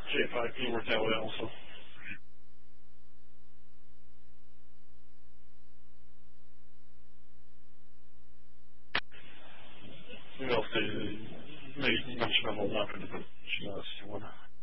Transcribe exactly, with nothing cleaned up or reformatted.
J five can work that way also. Maybe I'll say, maybe mention I'm a weapon, but she knows one.